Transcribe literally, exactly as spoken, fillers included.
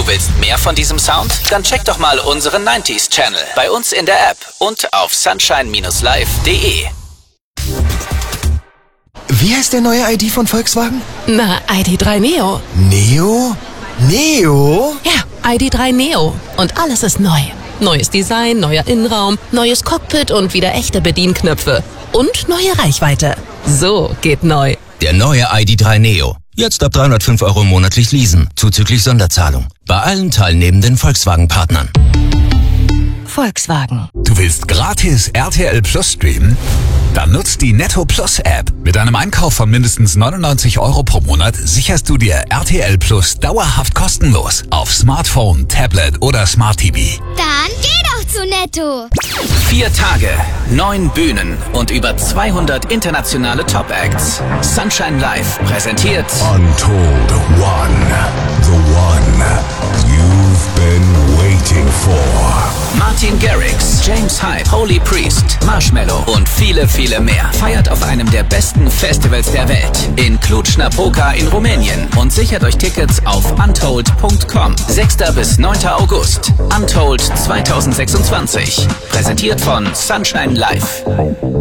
Du willst mehr von diesem Sound? Dann check doch mal unseren neunziger Channel bei uns in der App und auf sunshine Bindestrich live punkt de. Wie heißt der neue I D von Volkswagen? Na, I D drei Neo. Neo? Neo? Ja, I D drei Neo. Und alles ist neu. Neues Design, neuer Innenraum, neues Cockpit und wieder echte Bedienknöpfe. Und neue Reichweite. So geht neu. Der neue I D drei Neo. Jetzt ab dreihundertfünf Euro monatlich leasen, zuzüglich Sonderzahlung. Bei allen teilnehmenden Volkswagen-Partnern. Volkswagen. Du willst gratis R T L Plus streamen? Dann nutzt die Netto Plus App. Mit einem Einkauf von mindestens neunundneunzig Euro pro Monat sicherst du dir R T L Plus dauerhaft kostenlos auf Smartphone, Tablet oder Smart T V. Dann geh doch zu Netto. Vier Tage, neun Bühnen und über zweihundert internationale Top-Acts. Sunshine Live präsentiert Untold One. The One you've been waiting for. Martin Garrix, James Hype, Holy Priest, Marshmello und viele, viele mehr. Feiert auf einem der besten Festivals der Welt in Cluj-Napoca in Rumänien und sichert euch Tickets auf untold punkt com. sechster bis neunter August. Untold zweitausendsechsundzwanzig. Präsentiert von Sunshine Live.